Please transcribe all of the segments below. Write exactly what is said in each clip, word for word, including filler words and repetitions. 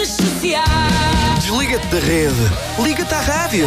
Desliga-te da rede. Liga-te à rádio.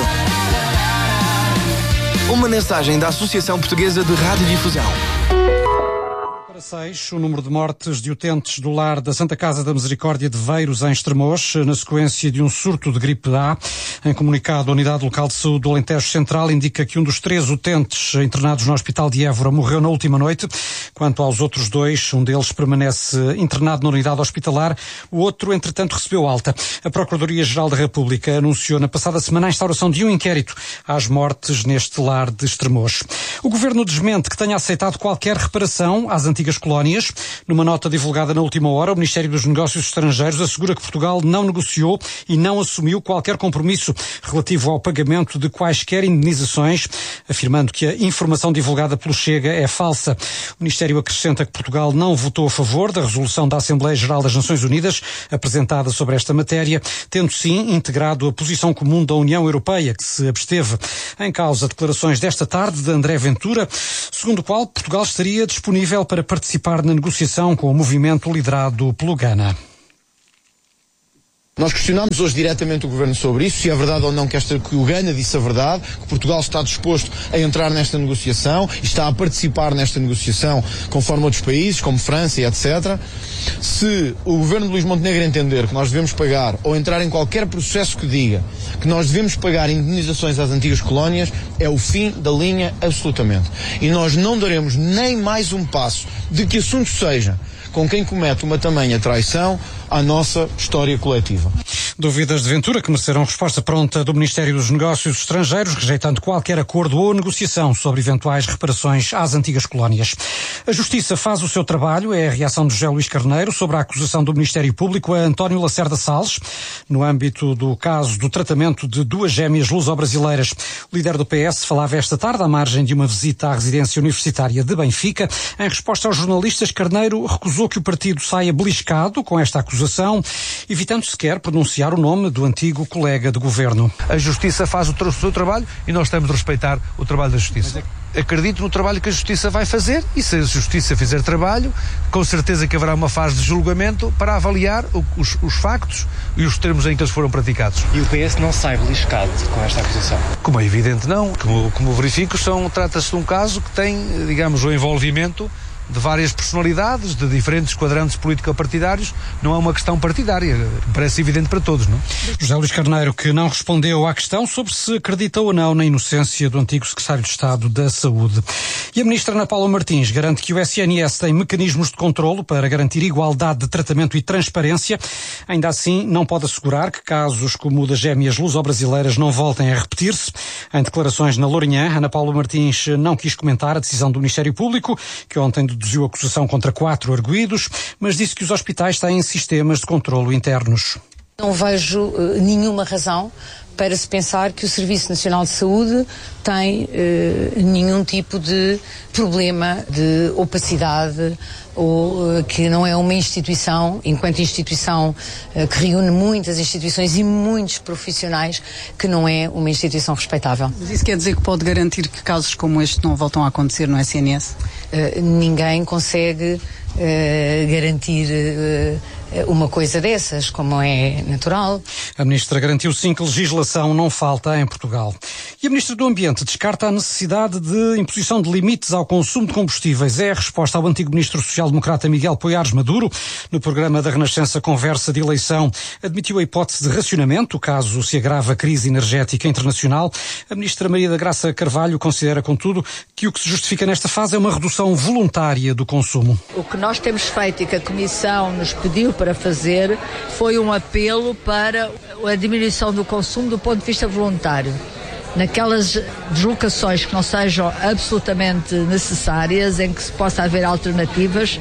Uma mensagem da Associação Portuguesa de Radiodifusão. Para seis, o número de mortes de utentes do lar da Santa Casa da Misericórdia de Veiros, em Estremoz, na sequência de um surto de gripe A. Em comunicado, a Unidade Local de Saúde do Alentejo Central indica que um dos três utentes internados no Hospital de Évora morreu na última noite. Quanto aos outros dois, um deles permanece internado na unidade hospitalar, o outro, entretanto, recebeu alta. A Procuradoria-Geral da República anunciou na passada semana a instauração de um inquérito às mortes neste lar de Estremoz. O Governo desmente que tenha aceitado qualquer reparação às antigas colónias. Numa nota divulgada na última hora, o Ministério dos Negócios Estrangeiros assegura que Portugal não negociou e não assumiu qualquer compromisso relativo ao pagamento de quaisquer indenizações, afirmando que a informação divulgada pelo Chega é falsa. O Ministério acrescenta que Portugal não votou a favor da resolução da Assembleia Geral das Nações Unidas apresentada sobre esta matéria, tendo sim integrado a posição comum da União Europeia, que se absteve. Em causa, declarações desta tarde de André Ventura, segundo o qual Portugal estaria disponível para participar na negociação com o movimento liderado pelo Ghana. Nós questionámos hoje diretamente o Governo sobre isso, se é verdade ou não que, esta, que o Ghana disse a verdade, que Portugal está disposto a entrar nesta negociação e está a participar nesta negociação conforme outros países, como França e etcétera. Se o Governo de Luís Montenegro entender que nós devemos pagar ou entrar em qualquer processo que diga que nós devemos pagar indenizações às antigas colónias, é o fim da linha absolutamente. E nós não daremos nem mais um passo de que assunto seja com quem comete uma tamanha traição à nossa história coletiva. Dúvidas de Ventura que mereceram resposta pronta do Ministério dos Negócios Estrangeiros, rejeitando qualquer acordo ou negociação sobre eventuais reparações às antigas colónias. A Justiça faz o seu trabalho, é a reação de José Luís Carneiro sobre a acusação do Ministério Público a António Lacerda Salles, no âmbito do caso do tratamento de duas gêmeas luso-brasileiras. O líder do P S falava esta tarde à margem de uma visita à residência universitária de Benfica. Em resposta aos jornalistas, Carneiro recusou que o partido saia beliscado com esta acusação, evitando sequer pronunciar o nome do antigo colega de governo. A Justiça faz o seu trabalho e nós temos de respeitar o trabalho da Justiça. Acredito no trabalho que a Justiça vai fazer e se a Justiça fizer trabalho, com certeza que haverá uma fase de julgamento para avaliar o, os, os factos e os termos em que eles foram praticados. E o P S não sai beliscado com esta acusação? Como é evidente, não. Como, como verifico, são, trata-se de um caso que tem, digamos, o envolvimento de várias personalidades, de diferentes quadrantes político-partidários. Não é uma questão partidária, parece evidente para todos, não? José Luís Carneiro, que não respondeu à questão sobre se acredita ou não na inocência do antigo secretário de Estado da Saúde. E a ministra Ana Paula Martins garante que o S N S tem mecanismos de controlo para garantir igualdade de tratamento e transparência. Ainda assim, não pode assegurar que casos como o das gêmeas luso-brasileiras não voltem a repetir-se. Em declarações na Lourinhã, Ana Paula Martins não quis comentar a decisão do Ministério Público, que ontem deduziu acusação contra quatro arguidos, mas disse que os hospitais têm sistemas de controlo internos. Não vejo uh, nenhuma razão para se pensar que o Serviço Nacional de Saúde tem uh, nenhum tipo de problema de opacidade ou uh, que não é uma instituição, enquanto instituição uh, que reúne muitas instituições e muitos profissionais, que não é uma instituição respeitável. Mas isso quer dizer que pode garantir que casos como este não voltam a acontecer no S N S? Uh, ninguém consegue uh, garantir uh, uma coisa dessas, como é natural. A ministra garantiu sim que legislação não falta em Portugal. E a ministra do Ambiente descarta a necessidade de imposição de limites ao consumo de combustíveis. É a resposta ao antigo ministro social-democrata Miguel Poiares Maduro. No programa da Renascença Conversa de Eleição, admitiu a hipótese de racionamento, caso se agrave a crise energética internacional. A ministra Maria da Graça Carvalho considera, contudo, que o que se justifica nesta fase é uma redução voluntária do consumo. O que nós temos feito e que a Comissão nos pediu para fazer foi um apelo para a diminuição do consumo do ponto de vista voluntário. Naquelas deslocações que não sejam absolutamente necessárias, em que se possa haver alternativas,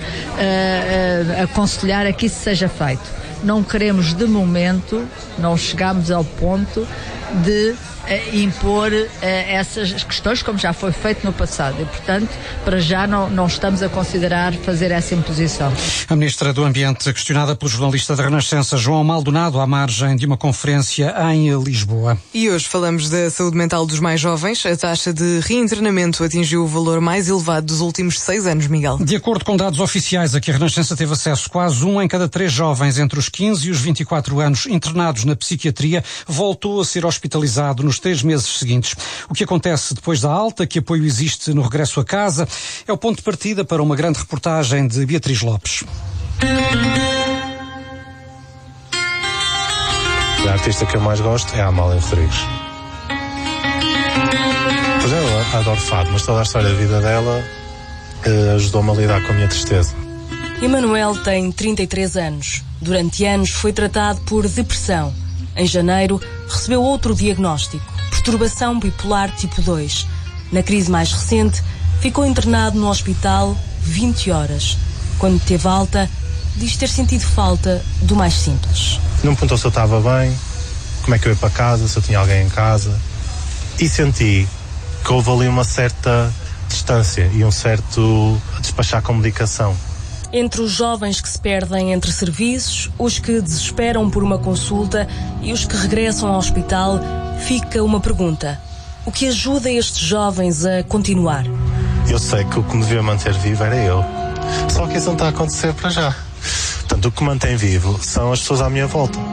uh, uh, aconselhar a que isso seja feito. Não queremos, de momento, não chegamos ao ponto de uh, impor uh, essas questões, como já foi feito no passado. E, portanto, para já não, não estamos a considerar fazer essa imposição. A Ministra do Ambiente, questionada pelo jornalista da Renascença João Maldonado, à margem de uma conferência em Lisboa. E hoje falamos da saúde mental dos mais jovens. A taxa de reinternamento atingiu o valor mais elevado dos últimos seis anos, Miguel. De acordo com dados oficiais a que a Renascença teve acesso, quase um em cada três jovens entre os quinze e os vinte e quatro anos internados na psiquiatria voltou a ser hospitalizado nos três meses seguintes. O que acontece depois da alta, que apoio existe no regresso a casa, é o ponto de partida para uma grande reportagem de Beatriz Lopes. A artista que eu mais gosto é a Amália Rodrigues. Pois é, eu adoro fado, mas toda a história da vida dela eh, ajudou-me a lidar com a minha tristeza. Emanuel tem trinta e três anos. Durante anos foi tratado por depressão. Em janeiro, recebeu outro diagnóstico, perturbação bipolar tipo dois. Na crise mais recente, ficou internado no hospital vinte horas. Quando teve alta, diz ter sentido falta do mais simples. Não me perguntou se eu estava bem, como é que eu ia para casa, se eu tinha alguém em casa. E senti que houve ali uma certa distância e um certo despachar com medicação. Entre os jovens que se perdem entre serviços, os que desesperam por uma consulta e os que regressam ao hospital, fica uma pergunta. O que ajuda estes jovens a continuar? Eu sei que o que me devia manter vivo era eu. Só que isso não está a acontecer para já. Portanto, o que me mantém vivo são as pessoas à minha volta.